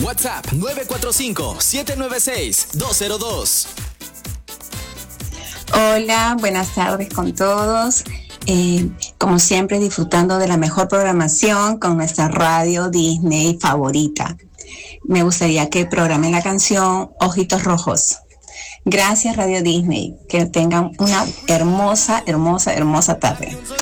WhatsApp 945-796-202. Hola, buenas tardes con todos. Como siempre, disfrutando de la mejor programación con nuestra radio Disney favorita. Me gustaría que programen la canción Ojitos Rojos. Gracias, Radio Disney. Que tengan una hermosa, hermosa, hermosa tarde.